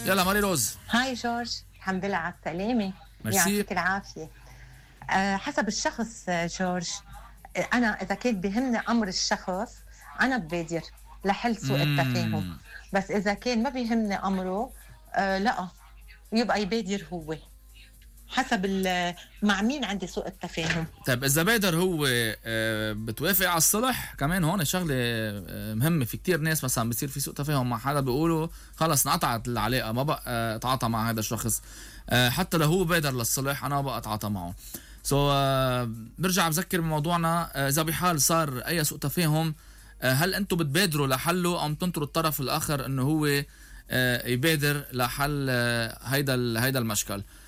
يلا ماري روز. هاي جورج، الحمد لله على السلامة. ميرسي. يعطيك العافية. حسب الشخص جورج. أنا إذا كان بيهمني أمر الشخص أنا ببادر لحل سوء التفاهم، بس إذا كان ما بيهمني أمره لا، يبقى يبادر هو حسب مع مين عندي سوء التفاهم. طيب اذا بادر هو بتوافق على الصلح؟ كمان هون شغله مهمه. في كتير ناس مثلا بصير في سوء تفاهم مع حدا، بيقولوا خلص انقطعت العلاقه، ما بقى اتعاطى مع هذا الشخص حتى لو هو بادر للصلح، انا ما بقى اتعاطى معه. برجع بذكر بموضوعنا. اذا بحال صار اي سوء تفاهم، هل انتم بتبادروا لحله ام تنطروا الطرف الاخر انه هو يبادر لحل هيدا المشكل؟